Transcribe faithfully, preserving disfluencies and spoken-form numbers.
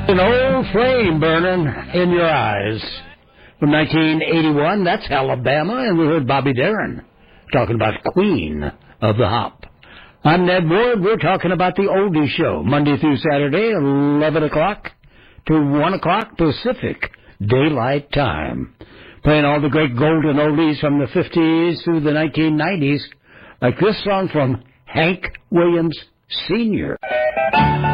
An old flame burning in your eyes. From nineteen eighty-one, that's Alabama, and we heard Bobby Darin talking about Queen of the Hop. I'm Ned Ward. We're talking about the Oldie Show, Monday through Saturday, eleven o'clock to one o'clock Pacific Daylight Time. Playing all the great golden oldies from the fifties through the nineteen nineties, like this song from Hank Williams Senior